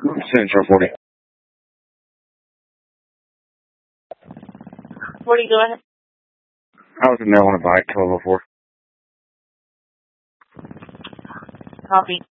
Central 40. 40, go ahead. I was in there on a bike, 1204. Copy.